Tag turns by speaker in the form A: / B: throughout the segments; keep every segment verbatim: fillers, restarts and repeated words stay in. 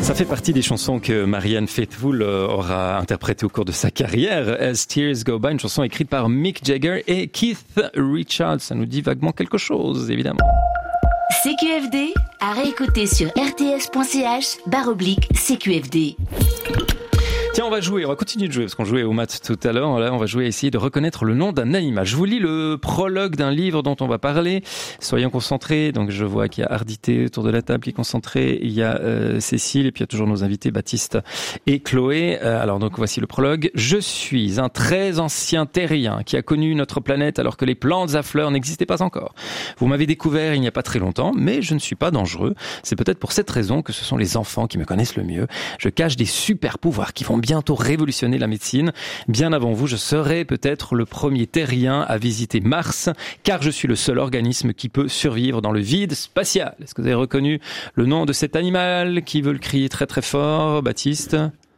A: Ça fait partie des chansons que Marianne Faithfull aura interprétées au cours de sa carrière. As Tears Go By, une chanson écrite par Mick Jagger et Keith Richards. Ça nous dit vaguement quelque chose, évidemment.
B: C Q F D, à réécouter sur rts.ch, barre oblique C Q F D.
A: Tiens, on va jouer, on va continuer de jouer, parce qu'on jouait au maths tout à l'heure. Là, on va jouer à essayer de reconnaître le nom d'un animal. Je vous lis le prologue d'un livre dont on va parler. Soyons concentrés. Donc, je vois qu'il y a Ardité autour de la table qui est concentrée. Il y a euh, Cécile, et puis il y a toujours nos invités, Baptiste et Chloé. Euh, alors, donc, voici le prologue. Je suis un très ancien terrien qui a connu notre planète alors que les plantes à fleurs n'existaient pas encore. Vous m'avez découvert il n'y a pas très longtemps, mais je ne suis pas dangereux. C'est peut-être pour cette raison que ce sont les enfants qui me connaissent le mieux. Je cache des super pouvoirs qui vont bientôt révolutionner la médecine. Bien avant vous, je serai peut-être le premier terrien à visiter Mars, car je suis le seul organisme qui peut survivre dans le vide spatial. Est-ce que vous avez reconnu le nom de cet animal? Qui veut le crier très très fort, Baptiste?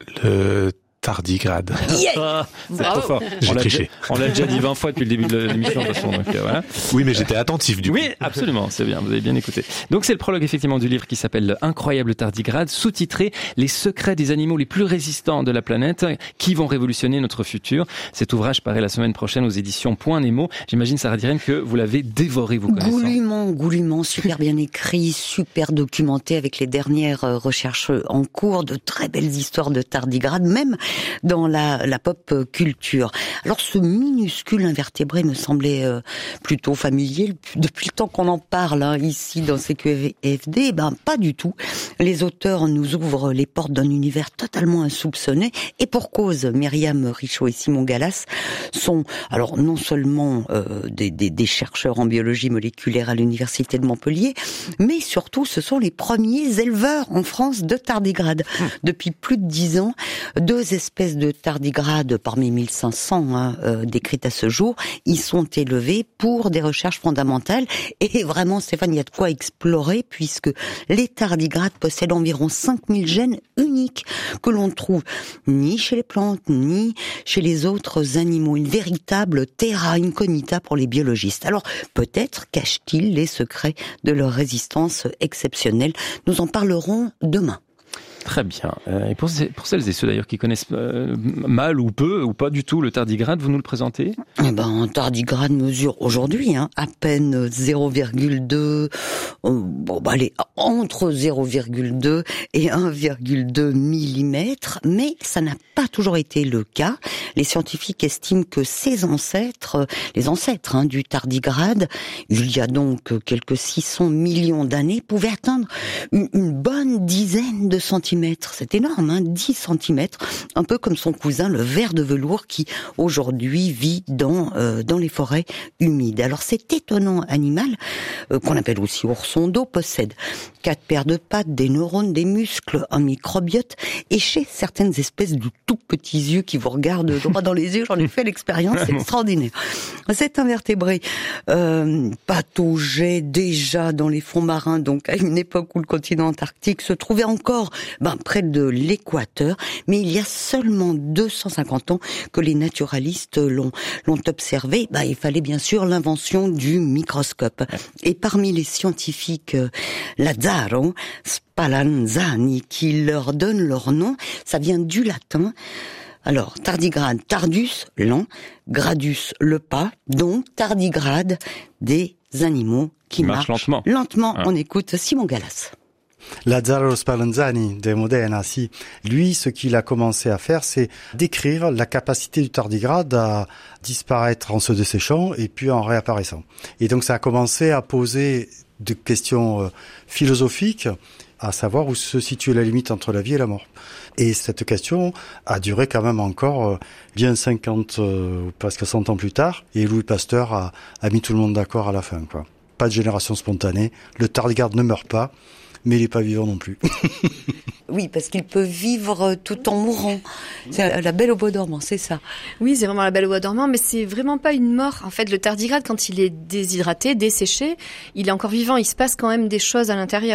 C: Le tardigrade.
A: Yeah ah, c'est trop fort.
C: J'ai
A: on l'a
C: triché.
A: Déjà, on l'a déjà dit vingt fois depuis le début de l'émission de toute façon. Donc, euh, voilà.
C: Oui, mais j'étais attentif du coup.
A: Oui, absolument, c'est bien, vous avez bien écouté. Donc c'est le prologue effectivement du livre qui s'appelle Le Incroyable Tardigrade, sous-titré Les secrets des animaux les plus résistants de la planète qui vont révolutionner notre futur. Cet ouvrage paraît la semaine prochaine aux éditions Point Nemo. J'imagine, Sarah Dirène, que vous l'avez dévoré, vous connaissez.
D: Goulûment, goulûment, super bien écrit, super documenté avec les dernières recherches en cours, de très belles histoires de tardigrades, même dans la, la pop culture. Alors ce minuscule invertébré me semblait euh, plutôt familier depuis le temps qu'on en parle hein, ici dans C Q F D. Ben pas du tout. Les auteurs nous ouvrent les portes d'un univers totalement insoupçonné et pour cause. Myriam Richaud et Simon Gallas sont alors non seulement euh, des, des, des chercheurs en biologie moléculaire à l'université de Montpellier, mais surtout ce sont les premiers éleveurs en France de tardigrades. Mmh. Depuis plus de dix ans, deux espèces de tardigrades parmi mille cinq cents hein, euh, décrites à ce jour, ils sont élevés pour des recherches fondamentales et vraiment Stéphane, il y a de quoi explorer puisque les tardigrades possèdent environ cinq mille gènes uniques que l'on ne trouve ni chez les plantes ni chez les autres animaux, une véritable terra incognita pour les biologistes. Alors peut-être cachent-ils les secrets de leur résistance exceptionnelle, nous en parlerons demain.
A: Très bien. Euh, et pour, pour celles et ceux d'ailleurs qui connaissent euh, mal ou peu ou pas du tout le tardigrade, vous nous le présentez?
D: Eh ben, un tardigrade mesure aujourd'hui hein, à peine zéro virgule deux, euh, bon bah allez, entre zéro virgule deux et un virgule deux millimètres, mais ça n'a pas toujours été le cas. Les scientifiques estiment que ces ancêtres, les ancêtres hein, du tardigrade, il y a donc quelques six cents millions d'années, pouvaient atteindre une, une bonne dizaine de centimètres. C'est énorme, hein, dix centimètres, un peu comme son cousin le ver de velours qui aujourd'hui vit dans euh, dans les forêts humides. Alors cet étonnant animal, euh, qu'on appelle aussi ourson d'eau, possède quatre paires de pattes, des neurones, des muscles, un microbiote, et chez certaines espèces de tout petits yeux qui vous regardent droit dans les yeux, j'en ai fait l'expérience, c'est extraordinaire. Cet invertébré euh, pataugeait déjà dans les fonds marins, donc à une époque où le continent antarctique se trouvait encore ben, près de l'équateur, mais il y a seulement deux cent cinquante ans que les naturalistes l'ont, l'ont observé. Ben, il fallait bien sûr l'invention du microscope. Et parmi les scientifiques, euh, Lazzaro Spallanzani, qui leur donne leur nom, ça vient du latin. Alors, tardigrade, tardus, lent, gradus, le pas, donc tardigrade, des animaux qui marchent, marchent lentement. Lentement, ah. On écoute Simon Gallas.
E: Lazzaro Spallanzani de Modena, si. Lui, ce qu'il a commencé à faire, c'est décrire la capacité du tardigrade à disparaître en se desséchant et puis en réapparaissant. Et donc, ça a commencé à poser des questions philosophiques, à savoir où se situe la limite entre la vie et la mort. Et cette question a duré quand même encore bien cinquante, euh, presque cent ans plus tard, et Louis Pasteur a, a mis tout le monde d'accord à la fin, quoi. Pas de génération spontanée, le tardigrade ne meurt pas, mais il n'est pas vivant non plus.
D: Oui, parce qu'il peut vivre tout en mourant. C'est la Belle au bois dormant, c'est ça.
F: Oui, c'est vraiment la Belle au bois dormant, mais c'est vraiment pas une mort. En fait, le tardigrade, quand il est déshydraté, desséché, il est encore vivant. Il se passe quand même des choses à l'intérieur.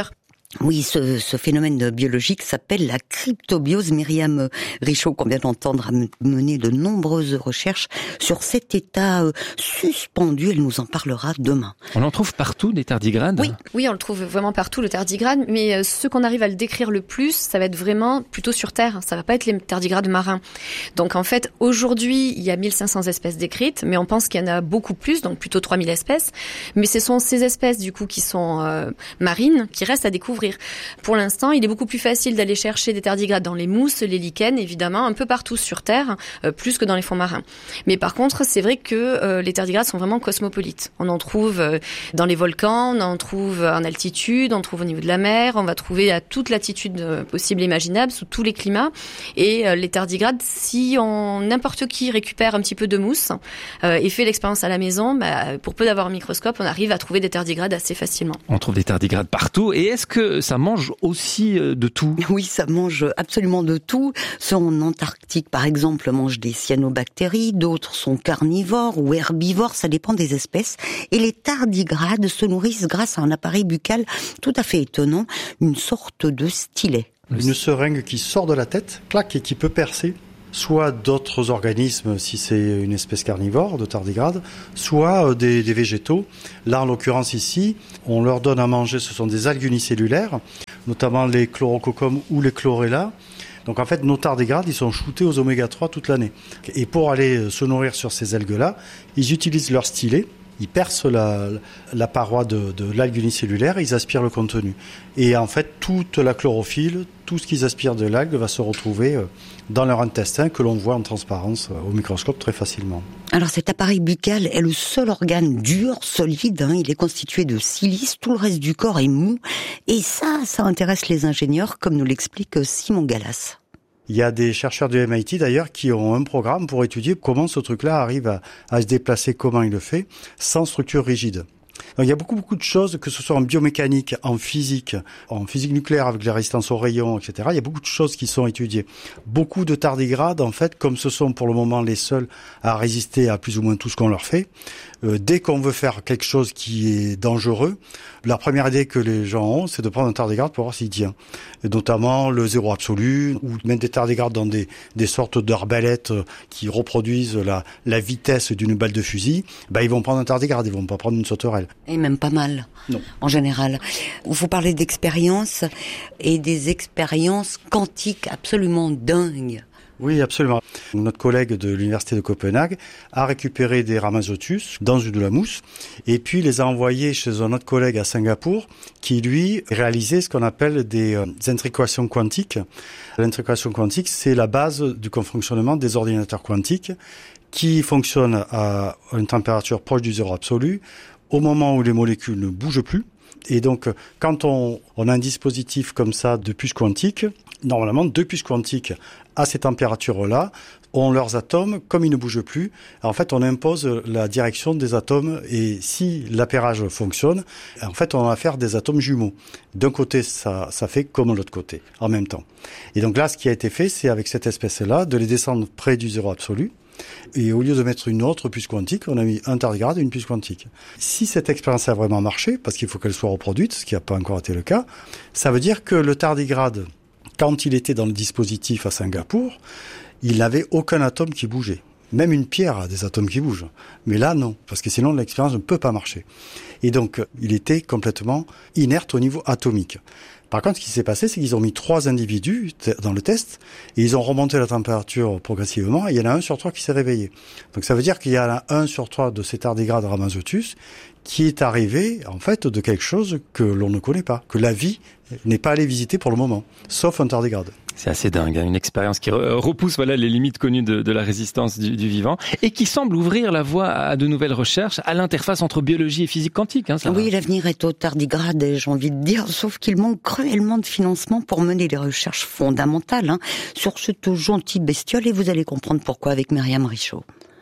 D: Oui, ce, ce phénomène biologique s'appelle la cryptobiose. Myriam Richaud, qu'on vient d'entendre, a mené de nombreuses recherches sur cet état suspendu. Elle nous en parlera demain.
A: On en trouve partout, des tardigrades ?
F: Oui, oui, on le trouve vraiment partout, le tardigrade. Mais ce qu'on arrive à le décrire le plus, ça va être vraiment plutôt sur Terre. Ça va pas être les tardigrades marins. Donc en fait, aujourd'hui, il y a mille cinq cents espèces décrites, mais on pense qu'il y en a beaucoup plus, donc plutôt trois mille espèces. Mais ce sont ces espèces, du coup, qui sont euh, marines, qui restent à découvrir. Pour l'instant, il est beaucoup plus facile d'aller chercher des tardigrades dans les mousses, les lichens, évidemment, un peu partout sur Terre, euh, plus que dans les fonds marins. Mais par contre, c'est vrai que euh, les tardigrades sont vraiment cosmopolites. On en trouve euh, dans les volcans, on en trouve en altitude, on en trouve au niveau de la mer, on va trouver à toute latitude euh, possible et imaginable, sous tous les climats. Et euh, les tardigrades, si on n'importe qui récupère un petit peu de mousse euh, et fait l'expérience à la maison, bah, pour peu d'avoir un microscope, on arrive à trouver des tardigrades assez facilement.
A: On trouve des tardigrades partout. Et est-ce que ça mange aussi de tout ?
D: Oui, ça mange absolument de tout. Ceux en Antarctique, par exemple, mangent des cyanobactéries, d'autres sont carnivores ou herbivores, ça dépend des espèces. Et les tardigrades se nourrissent grâce à un appareil buccal tout à fait étonnant, une sorte de stylet.
E: Une seringue qui sort de la tête, clac, et qui peut percer soit d'autres organismes, si c'est une espèce carnivore de tardigrade, soit des, des végétaux. Là, en l'occurrence ici, on leur donne à manger, ce sont des algues unicellulaires, notamment les chlorococcum ou les chlorella. Donc en fait, nos tardigrades, ils sont shootés aux oméga trois toute l'année. Et pour aller se nourrir sur ces algues-là, ils utilisent leur stylet. Ils percent la, la paroi de, de l'algue unicellulaire et ils aspirent le contenu. Et en fait, toute la chlorophylle, tout ce qu'ils aspirent de l'algue va se retrouver dans leur intestin que l'on voit en transparence au microscope très facilement.
D: Alors cet appareil buccal est le seul organe dur, solide, hein, il est constitué de silice, tout le reste du corps est mou. Et ça, ça intéresse les ingénieurs, comme nous l'explique Simon Gallas.
E: Il y a des chercheurs du M I T d'ailleurs qui ont un programme pour étudier comment ce truc-là arrive à, à se déplacer, comment il le fait, sans structure rigide. Donc, il y a beaucoup, beaucoup de choses, que ce soit en biomécanique, en physique, en physique nucléaire avec la résistance aux rayons, et cetera. Il y a beaucoup de choses qui sont étudiées. Beaucoup de tardigrades, en fait, comme ce sont pour le moment les seuls à résister à plus ou moins tout ce qu'on leur fait, euh, dès qu'on veut faire quelque chose qui est dangereux, la première idée que les gens ont, c'est de prendre un tardigrade pour voir s'il tient. Et notamment le zéro absolu, ou même des tardigrades dans des, des sortes d'arbalètes qui reproduisent la, la vitesse d'une balle de fusil. Ben, ils vont prendre un tardigrade, ils vont pas prendre une sauterelle.
D: Et même pas mal,
E: non.
D: En général. Vous parlez d'expériences et des expériences quantiques absolument dingues.
E: Oui, absolument. Notre collègue de l'université de Copenhague a récupéré des Rhamazothius dans une de la mousse et puis les a envoyés chez un autre collègue à Singapour qui, lui, réalisait ce qu'on appelle des, euh, des intrications quantiques. L'intrication quantique, c'est la base du fonctionnement des ordinateurs quantiques qui fonctionnent à une température proche du zéro absolu au moment où les molécules ne bougent plus. Et donc, quand on, on a un dispositif comme ça de puces quantiques, normalement, deux puces quantiques à ces températures-là ont leurs atomes, comme ils ne bougent plus. En fait, on impose la direction des atomes et si l'appairage fonctionne, en fait, on va faire des atomes jumeaux. D'un côté, ça, ça fait comme de l'autre côté, en même temps. Et donc là, ce qui a été fait, c'est avec cette espèce-là, de les descendre près du zéro absolu. Et au lieu de mettre une autre puce quantique, on a mis un tardigrade et une puce quantique. Si cette expérience a vraiment marché, parce qu'il faut qu'elle soit reproduite, ce qui n'a pas encore été le cas, ça veut dire que le tardigrade, quand il était dans le dispositif à Singapour, il n'avait aucun atome qui bougeait. Même une pierre a des atomes qui bougent. Mais là, non, parce que sinon l'expérience ne peut pas marcher. Et donc, il était complètement inerte au niveau atomique. Par contre, ce qui s'est passé, c'est qu'ils ont mis trois individus dans le test et ils ont remonté la température progressivement et il y en a un sur trois qui s'est réveillé. Donc ça veut dire qu'il y en a un sur trois de ces tardigrades Rhamazothius qui est arrivé, en fait, de quelque chose que l'on ne connaît pas, que la vie n'est pas allée visiter pour le moment, sauf un tardigrade.
A: C'est assez dingue, hein, une expérience qui repousse voilà les limites connues de, de la résistance du, du vivant et qui semble ouvrir la voie à de nouvelles recherches à l'interface entre biologie et physique quantique. Hein, ça
D: oui,
A: va.
D: L'avenir est au tardigrade, j'ai envie de dire, sauf qu'il manque cruellement de financement pour mener des recherches fondamentales hein, sur cette gentille bestiole et vous allez comprendre pourquoi avec Myriam Richaud.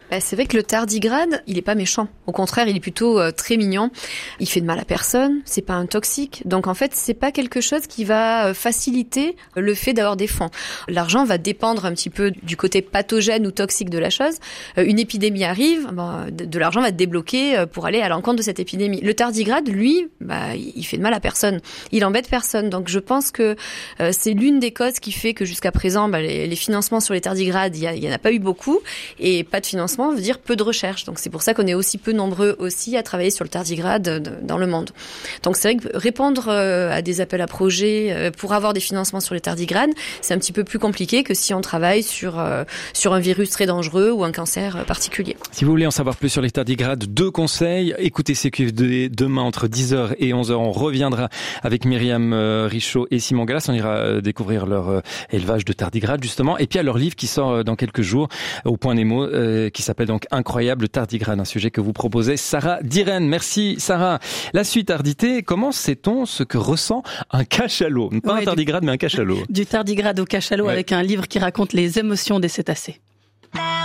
F: Bah, c'est vrai que le tardigrade, il est pas méchant. Au contraire, il est plutôt euh, très mignon. Il fait de mal à personne. C'est pas un toxique. Donc en fait, c'est pas quelque chose qui va euh, faciliter le fait d'avoir des fonds. L'argent va dépendre un petit peu du côté pathogène ou toxique de la chose. Euh, une épidémie arrive, bon, de, de l'argent va être débloqué pour aller à l'encontre de cette épidémie. Le tardigrade, lui, bah, il fait de mal à personne. Il embête personne. Donc je pense que euh, c'est l'une des causes qui fait que jusqu'à présent, bah, les, les financements sur les tardigrades, il y, y en a pas eu beaucoup, et pas de financement veut dire peu de recherche. Donc c'est pour ça qu'on est aussi peu nombreux aussi à travailler sur le tardigrade dans le monde. Donc c'est vrai que répondre à des appels à projets pour avoir des financements sur les tardigrades, c'est un petit peu plus compliqué que si on travaille sur sur un virus très dangereux ou un cancer particulier.
A: Si vous voulez en savoir plus sur les tardigrades, deux conseils. Écoutez C Q F D demain entre dix heures et onze heures. On reviendra avec Myriam Richaud et Simon Gallas. On ira découvrir leur élevage de tardigrades justement. Et puis à leur livre qui sort dans quelques jours au Point Nemo, euh, qui s'appelle donc Incroyable tardigrade, un sujet que vous proposez Sarah Diren. Merci Sarah. La suite Ardité, comment sait-on ce que ressent un cachalot? Pas ouais, un tardigrade du, mais un cachalot.
G: Du tardigrade au cachalot, ouais. Avec un livre qui raconte les émotions des cétacés.